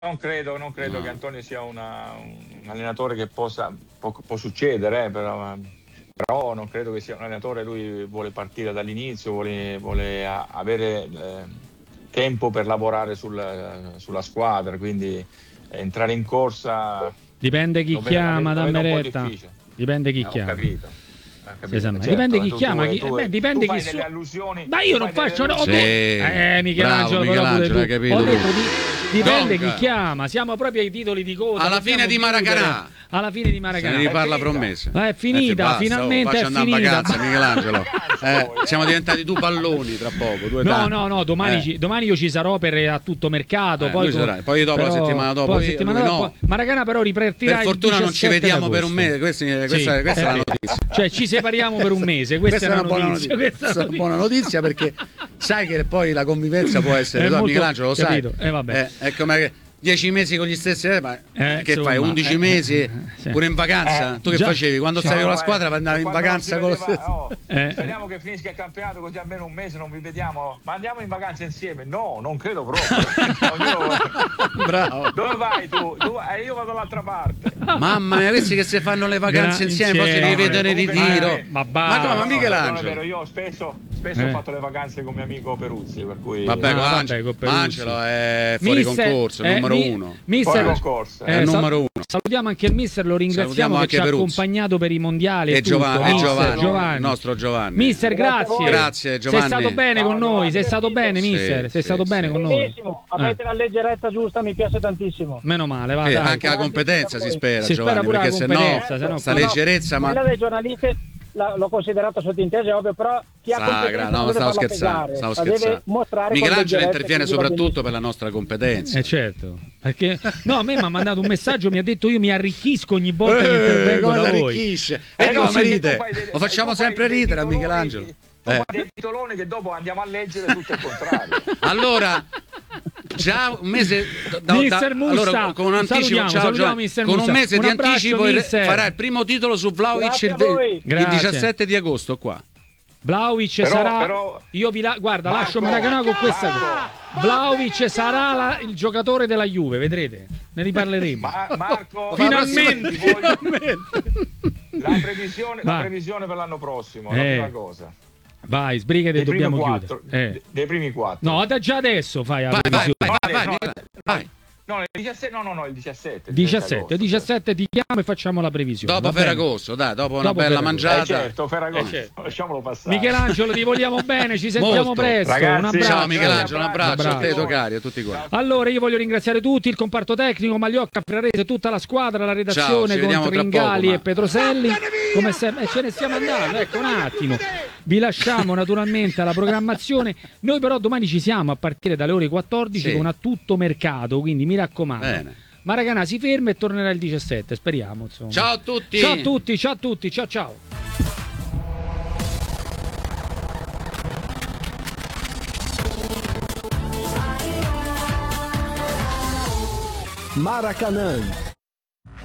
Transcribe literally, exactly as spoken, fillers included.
non credo, non credo No. che Antonio sia una, un allenatore che possa, può, può succedere, eh, però, però non credo che sia un allenatore, lui vuole partire dall'inizio, vuole, vuole a- avere eh, tempo per lavorare sul- sulla squadra, quindi entrare in corsa Dipende chi lo vedo- chiama, lo vedo un po' Dammeretta. difficile. Dipende chi Eh, ho chiama. capito. Ho capito. Sì, sempre. Certo, Dipende chi tu- chiama, tu- chi- tu- beh, dipende tu chi fai so- delle allusioni. Ma io tu non fai delle faccio no, allusioni. Sì. eh Michelangelo, Bravo, però pure Michelangelo, tu. hai capito Ho tu. detto di- dipende Donca. chi chiama, siamo proprio ai titoli di coda. Alla possiamo fine di chiudere. Maracanà. Alla fine di Se Maracanà. ne riparla È finita. promessa. Ma è finita, Eh, basta, finalmente oh, faccio è andare in finita. vacanza, Michelangelo. Eh, siamo diventati due palloni tra poco, due No, tanti. no, no, domani, Eh. ci- domani io ci sarò per a tutto mercato. Eh, poi, lui con- sarà. Poi dopo, la settimana dopo, poi la io- settimana lui dopo- no. Maracanà però ripartirà Per il fortuna non ci diciassette vediamo per un d'agosto. mese, questa, questa, Sì. questa è la Eh, notizia. Cioè ci separiamo per un mese, questa, Questa è una buona notizia. notizia, questa è questa è una buona notizia perché sai che poi la convivenza può essere, È no, molto- Michelangelo lo sai, capito, eh, vabbè. Eh, è come che dieci mesi con gli stessi, eh, ma Eh, che insomma, fai, undici eh, mesi eh, sì. pure in vacanza? tu che già. facevi? Quando Sì. stavi con la No, squadra eh, andavi in quando vacanza non con si lo vedeva- stesso. oh, Eh. speriamo che finisca il campionato così almeno un mese non vi vediamo, ma andiamo in vacanza insieme. No, non credo proprio. Ognuno- Bravo. Dove vai tu? Tu- eh, io vado dall'altra parte. Mamma mia, questi che si fanno le vacanze Gra- insieme, poi si insieme. rivedono in Comunque, ritiro. eh, Ma Ma basta. come, ma No, non è Michelangelo? vero, io spesso, spesso Eh. ho fatto le vacanze con mio amico Peruzzi, per cui Vabbè, Ah, con vabbè, Angelo, con Peruzzi. Angelo è fuori Mister, concorso, eh, numero mi- uno. Mister, Fuori concorso, È il sal- numero uno. Salutiamo anche il mister, lo ringraziamo Salutiamo che anche ci ha Peruzzi. accompagnato per i mondiali e, E tutto. Giovanni, e Mister, Giovanni, il nostro Giovanni. Mister, Grazie a grazie. voi. Grazie, Giovanni. Sei stato bene con No, noi, Giovanni. sei stato bene, Sì, mister. Sei sì, stato sì. bene con noi. Benissimo, avete la leggerezza giusta, mi piace tantissimo. Meno male, va, Eh, dai. anche la competenza si spera, Si spera Giovanni, pure la perché se no competenza, se no- sta no, leggerezza, ma Quella dei giornalisti la- l'ho considerato sottinteso, è ovvio, però chi ha Sagra, competenza no, non ma deve stavo farla scherzando, pesare, stavo la deve scherzando. mostrare con Michelangelo leggerezza, interviene quindi va soprattutto per la nostra competenza. Eh certo, perché no, a me mi ha mandato un messaggio, mi ha detto io mi arricchisco ogni volta che intervengo come da la voi. arricchisce? Eh, E no, come perché ride? tu fai delle- Lo facciamo tu fai sempre dei ridere a titoloni- Michelangelo. tu Eh. fai dei titoloni che dopo andiamo a leggere tutto il contrario. Allora, già un mese da, Mister Mussa, allora, con un anticipo, salutiamo, ciao, salutiamo Giovanni. Mister con Mussa. un mese Un di abbraccio, anticipo il- mister. farà il primo titolo su Vlahovic Grazie il, a voi. il Grazie. diciassette di agosto qua. Vlahovic Però- sarà però- io vi la... guarda, Marco, lascio Maracanã con questa Marco. cosa. Vlahovic sarà la- il giocatore della Juve, vedrete. Ne riparleremo. Ma Marco, Finalmente. ti voglio- la previsione, la Vai. previsione per l'anno prossimo, Eh. la prima cosa. Vai, sbrigati, Dei primi dobbiamo quattro, chiudere. Eh. de- dei primi quattro. No, da già adesso fai la Vai, vai, previsione. vai, vai, No, vai, no, Michelangelo, vai. No, il diciassette, no, no, no, il diciassette. il diciassette, agosto, diciassette ti chiamo e facciamo la previsione. Dopo va bene? Ferragosto, dai, dopo una Dopo bella Ferragosto. Eh, mangiata. certo, Ferragosto, Eh, certo. lasciamolo passare. Michelangelo, ti vogliamo bene, ci sentiamo Molto. presto. Ragazzi, un abbraccio. Ciao Michelangelo, un Un abbraccio a te, abbraccio. Tocari, a tutti quanti. Allora io voglio ringraziare tutti, il comparto tecnico, Magliocca, Ferrarese, tutta la squadra, la redazione Ciao, ci vediamo con tra Tringali poco, ma- e Petroselli. Come sempre, e ce ne stiamo andando, ecco un attimo. Vi lasciamo naturalmente alla programmazione. Noi però domani ci siamo a partire dalle ore quattordici Sì. con A Tutto Mercato, quindi mi raccomando. Bene. Maracanã si ferma e tornerà il diciassette, speriamo. Insomma. Ciao a tutti. Ciao a tutti, ciao a tutti, ciao ciao. Maracanã